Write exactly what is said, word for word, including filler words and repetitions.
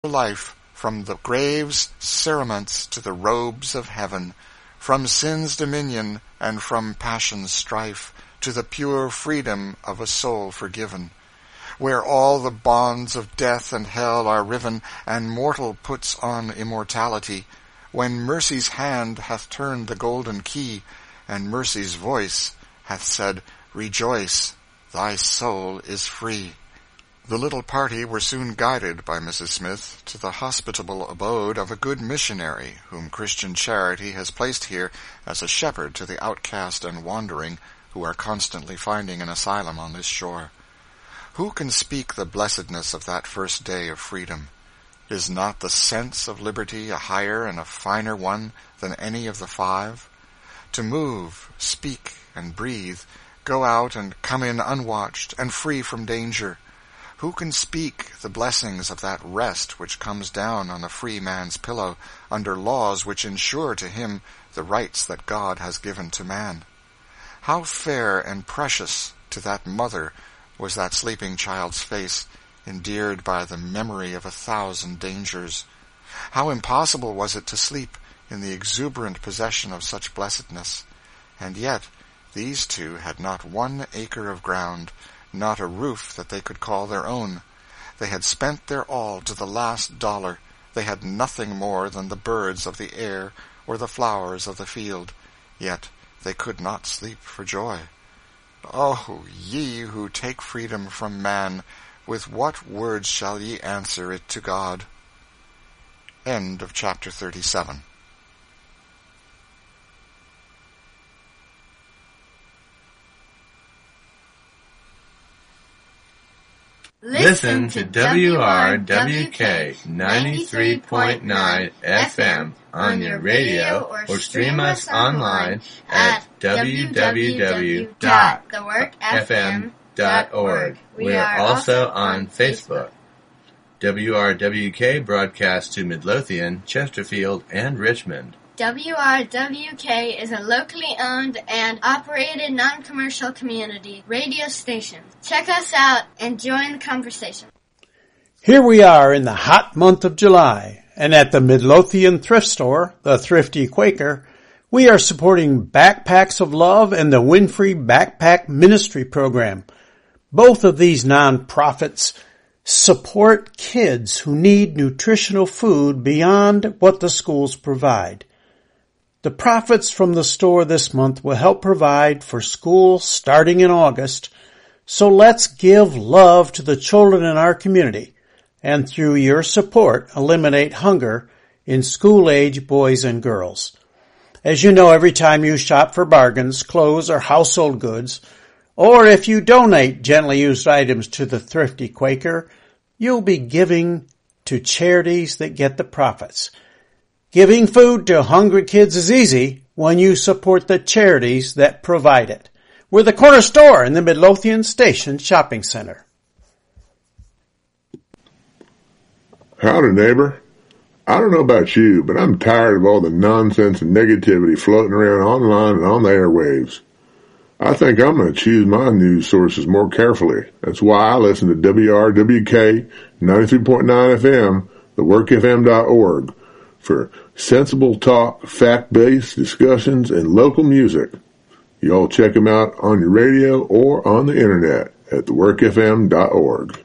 life, from the grave's cerements to the robes of heaven, from sin's dominion and from passion's strife to the pure freedom of a soul forgiven, where all the bonds of death and hell are riven, and mortal puts on immortality, when mercy's hand hath turned the golden key, and mercy's voice hath said, Rejoice, thy soul is free. The little party were soon guided by Missus Smith to the hospitable abode of a good missionary, whom Christian charity has placed here as a shepherd to the outcast and wandering, who are constantly finding an asylum on this shore. Who can speak the blessedness of that first day of freedom? Is not the sense of liberty a higher and a finer one than any of the five? To move, speak, and breathe, go out and come in unwatched and free from danger. Who can speak the blessings of that rest which comes down on the free man's pillow, under laws which ensure to him the rights that God has given to man? How fair and precious to that mother was that sleeping child's face, endeared by the memory of a thousand dangers. How impossible was it to sleep in the exuberant possession of such blessedness. And yet these two had not one acre of ground, not a roof that they could call their own. They had spent their all to the last dollar. They had nothing more than the birds of the air or the flowers of the field. Yet they could not sleep for joy. Oh, ye who take freedom from man, with what words shall ye answer it to God? End of chapter thirty-seven. Listen to W R W K ninety-three point nine F M on your radio or stream us online at w w w dot the work f m dot org. We are also on Facebook. W R W K broadcasts to Midlothian, Chesterfield, and Richmond. W R W K is a locally owned and operated non-commercial community radio station. Check us out and join the conversation. Here we are in the hot month of July, and at the Midlothian thrift store, the Thrifty Quaker, we are supporting Backpacks of Love and the Winfrey Backpack Ministry Program. Both of these nonprofits support kids who need nutritional food beyond what the schools provide. The profits from the store this month will help provide for school starting in August, so let's give love to the children in our community, and through your support, eliminate hunger in school-age boys and girls. As you know, every time you shop for bargains, clothes, or household goods, or if you donate gently used items to the Thrifty Quaker, you'll be giving to charities that get the profits. Giving food to hungry kids is easy when you support the charities that provide it. We're the corner store in the Midlothian Station Shopping Center. Howdy, neighbor. I don't know about you, but I'm tired of all the nonsense and negativity floating around online and on the airwaves. I think I'm going to choose my news sources more carefully. That's why I listen to W R W K ninety-three point nine F M, the work f m dot org, for sensible talk, fact-based discussions, and local music. Y'all check them out on your radio or on the internet at the work f m dot org.